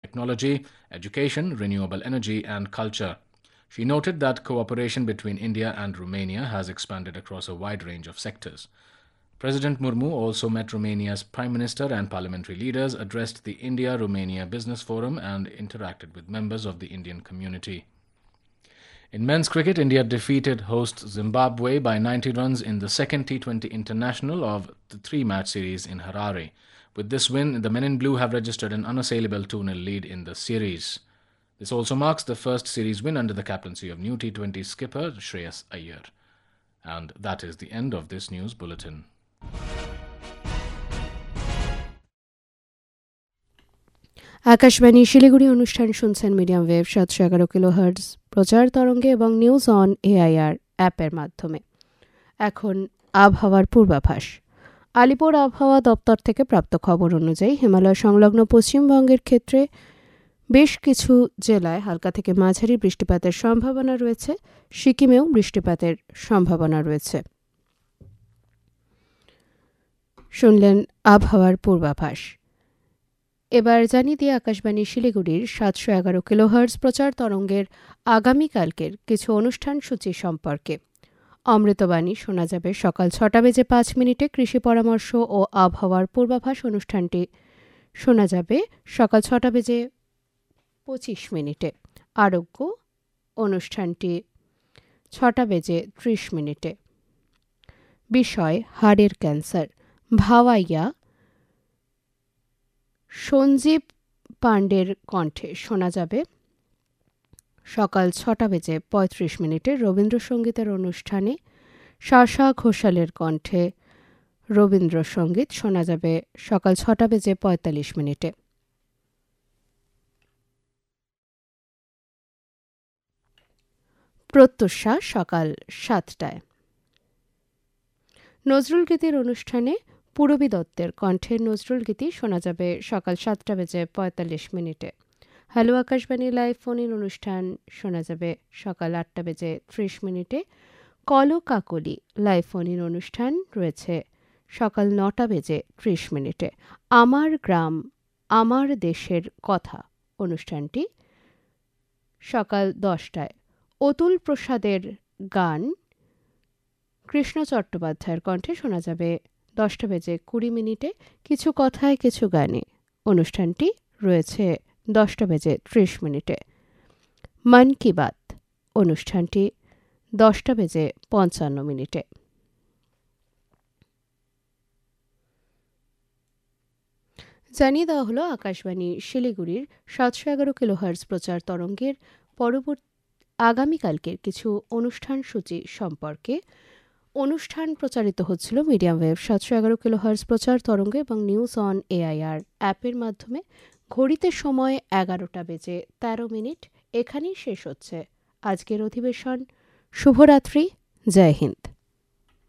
technology, education, renewable energy, and culture. She noted that cooperation between India and Romania has expanded across a wide range of sectors. President Murmu also met Romania's Prime Minister and parliamentary leaders, addressed the India-Romania Business Forum, and interacted with members of the Indian community. In men's cricket, India defeated host Zimbabwe by 90 runs in the second T20 international of the three-match series in Harare. With this win, the men in blue have registered an unassailable 2-0 lead in the series. This also marks the first series win under the captaincy of new T20 skipper Shreyas Iyer. And that is the end of this news bulletin. Akashvani Siliguri অনুষ্ঠান শুনছেন medium wave 711 kilohertz প্রচার তরঙ্গে এবং news on AIR অ্যাপের মাধ্যমে। এখন আবহাওয়ার পূর্বাভাস। আলিপুর আবহাওয়া দপ্তর থেকে প্রাপ্ত খবর অনুযায়ী হিমালয় সংলগ্ন পশ্চিমবঙ্গের ক্ষেত্রে বেশ কিছু জেলায় হালকা থেকে মাঝারি বৃষ্টিপাতের সম্ভাবনা রয়েছে। সিকিমেও বৃষ্টিপাতের সম্ভাবনা রয়েছে। শুনলেন আবহাওয়ার পূর্বাভাস। এবার জানিয়ে দিয়ে আকাশবাণী শিলিগুড়ির 711 কিলোহার্টজ প্রচার তরঙ্গের আগামীকালকের কিছু অনুষ্ঠান সূচি সম্পর্কে। অমৃতবাণী শোনা যাবে সকাল 6:05 কৃষি পরামর্শ ও আবহাওয়ার পূর্বাভাস অনুষ্ঠানটি শোনা যাবে সকাল 6:25 আরোগ্য অনুষ্ঠানটি 6:30 বিষয় হাড়ের ক্যান্সার। ভাওয়াইয়া সঞ্জীব পাণ্ডের কণ্ঠে শোনা যাবে সকাল 6:35 রবীন্দ্রসঙ্গীতের অনুষ্ঠানে শাশা ঘোষালের কণ্ঠে রবীন্দ্রসঙ্গীত শোনা যাবে সকাল 6:45। প্রত্যুষা সকাল 7টায়। নজরুল গীতির অনুষ্ঠানে পূরবী দত্তের কণ্ঠে নজরুল গীতি শোনা যাবে সকাল 7:45। Hello Akashvani live phone in অনুষ্ঠান শোনা যাবে সকাল 8:30। Call Kakoli live phone in অনুষ্ঠান রয়েছে সকাল 9:30। আমার গ্রাম আমার দেশের কথা অনুষ্ঠানটি সকাল 10টায়। অতুল প্রসাদের গান কৃষ্ণ চট্টোপাধ্যায়ের কণ্ঠে শোনা যাবে 10:20। কিছু কথায় কিছু গানে অনুষ্ঠানটি রয়েছে 10:30। মন কি বাত অনুষ্ঠানটি 10:55। জানিয়ে দেওয়া হলো আকাশবাণী শিলিগুড়ির 711 কিলোহার্টজ প্রচার তরঙ্গের আগামীকালকের কিছু অনুষ্ঠান সূচি সম্পর্কে। অনুষ্ঠান প্রচারিত হচ্ছিল মিডিয়াম ওয়েভ 711 কিলোহার্টজ প্রচার তরঙ্গ এবং নিউজ অন এআইআর অ্যাপের মাধ্যমে। ঘড়িতে সময় 11:13। এখানেই শেষ হচ্ছে আজকের অধিবেশন। শুভরাত্রি। জয় হিন্দ।